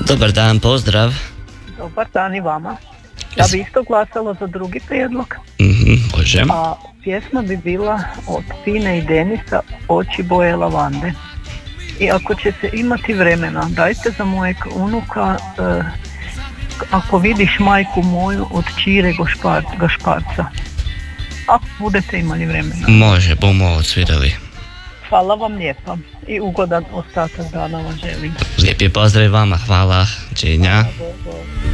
Dobar dan, pozdrav. Dobar dan i vama. Ja bi isto glasala za drugi prijedlog. Može. A pjesma bi bila od Tine i Denisa Oči boje lavande. I ako će se imati vremena, dajte za mojeg unuka Ako vidiš majku moju od Čire Gašparca. Ako budete imali vremena. Može, bomo odsvirali. Hvala vam lijepa i ugodan ostatak dana vam želim. Lijepi pozdrav vama, hvala. Činja. Hvala.